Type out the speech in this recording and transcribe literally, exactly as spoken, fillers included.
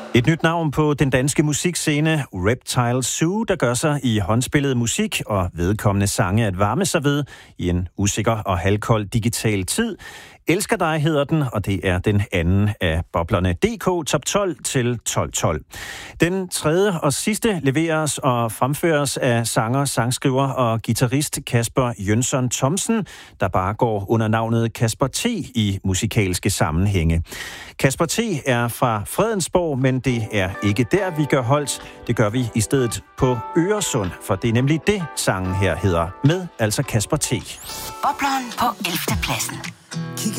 Et nyt navn på den danske musikscene, Reptile Zoo, der gør sig i håndspillet musik og vedkommende sange at varme sig ved i en usikker og halvkold digital tid. Elsker dig hedder den, og det er den anden af boblerne D K Top tolv til tolv tolv. Den tredje og sidste leveres og fremføres af sanger, sangskriver og guitarist Kasper Jønsson Thomsen, der bare går under navnet Kasper T i musikalske sammenhænge. Kasper T er fra Fredensborg, men det er ikke der, vi gør holdt. Det gør vi i stedet på Øresund, for det er nemlig det, sangen her hedder, med altså Kasper T. Bobleren på ellevte pladsen.